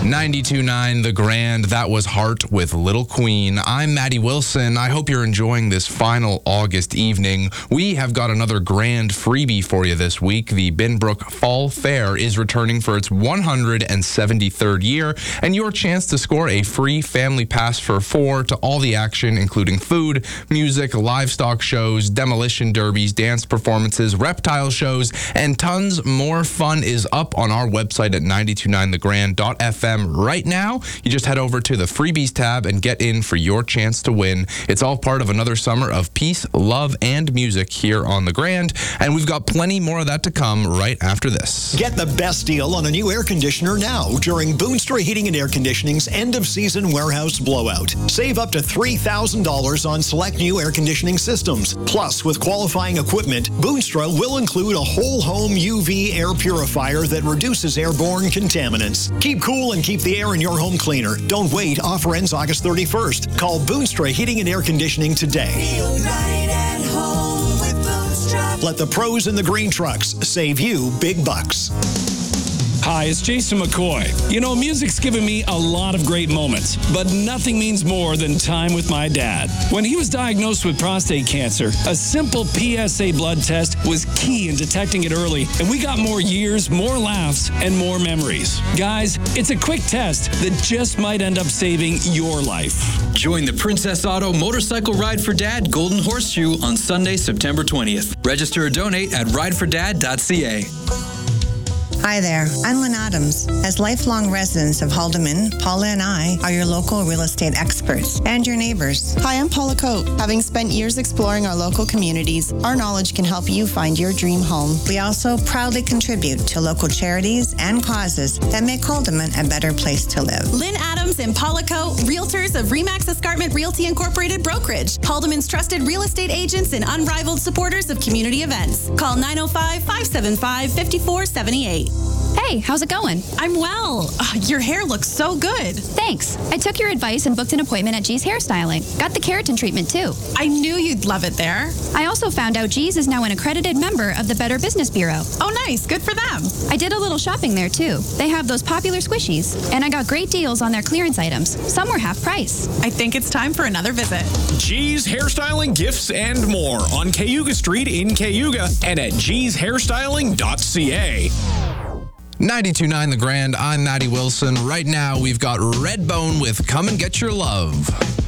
92.9 The Grand, that was Heart with Little Queen. I'm Maddie Wilson. I hope you're enjoying this final August evening. We have got another grand freebie for you this week. The Binbrook Fall Fair is returning for its 173rd year, and your chance to score a free family pass for 4 to all the action, including food, music, livestock shows, demolition derbies, dance performances, reptile shows, and tons more fun is up on our website at 929thegrand.fm. Right now. You just head over to the freebies tab and get in for your chance to win. It's all part of another summer of peace, love, and music here on The Grand, and we've got plenty more of that to come right after this. Get the best deal on a new air conditioner now during Boonstra Heating and Air Conditioning's end-of-season warehouse blowout. Save up to $3,000 on select new air conditioning systems. Plus, with qualifying equipment, Boonstra will include a whole home UV air purifier that reduces airborne contaminants. Keep cool and keep the air in your home cleaner. Don't wait. Offer ends August 31st. Call Boonstra Heating and Air Conditioning today. Feel right at home with Boonstra. Let the pros in the green trucks save you big bucks. Hi, it's Jason McCoy. You know, music's given me a lot of great moments, but nothing means more than time with my dad. When he was diagnosed with prostate cancer, a simple PSA blood test was key in detecting it early, and we got more years, more laughs, and more memories. Guys, it's a quick test that just might end up saving your life. Join the Princess Auto Motorcycle Ride for Dad Golden Horseshoe on Sunday, September 20th. Register or donate at ridefordad.ca. Hi there, I'm Lynn Adams. As lifelong residents of Haldeman, Paula and I are your local real estate experts and your neighbors. Hi, I'm Paula Coate. Having spent years exploring our local communities, our knowledge can help you find your dream home. We also proudly contribute to local charities and causes that make Haldeman a better place to live. Lynn Adams and Paula Coate, realtors of Remax Escarpment Realty Incorporated Brokerage, Haldeman's trusted real estate agents and unrivaled supporters of community events. Call 905-575-5478. Hey, how's it going? I'm well. Your hair looks so good. Thanks. I took your advice and booked an appointment at G's Hairstyling. Got the keratin treatment, too. I knew you'd love it there. I also found out G's is now an accredited member of the Better Business Bureau. Oh, nice. Good for them. I did a little shopping there, too. They have those popular squishies, and I got great deals on their clearance items. Some were half price. I think it's time for another visit. G's Hairstyling, Gifts, and more on Cayuga Street in Cayuga and at gshairstyling.ca. 92.9 The Grand, I'm Maddie Wilson. Right now, we've got Redbone with Come and Get Your Love.